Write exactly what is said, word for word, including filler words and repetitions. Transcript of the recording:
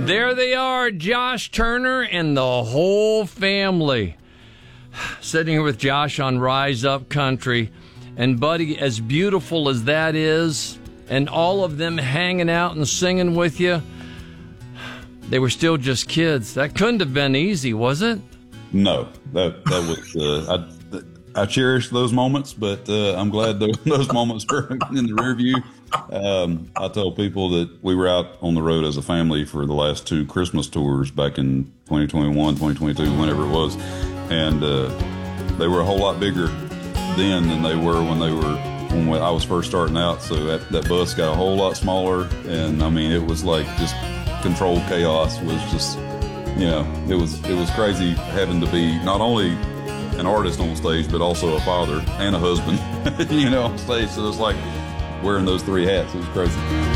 There they are, Josh Turner and the whole family. Sitting here with Josh on Rise Up Country. And, buddy, as beautiful as that is, and all of them hanging out and singing with you, they were still just kids. That couldn't have been easy, was it? No, that that was. Uh, I I cherish those moments, but uh, I'm glad those, those moments are in the rear view. Um, I tell people that we were out on the road as a family for the last two Christmas tours back in twenty twenty-one, twenty twenty-two, whenever it was, and uh, they were a whole lot bigger then than they were when they were when I was first starting out. So that that bus got a whole lot smaller, and I mean it was like just controlled chaos. Was just you know it was it was crazy having to be not only an artist on stage but also a father and a husband, you know, on stage. So it's like wearing those three hats. It was crazy.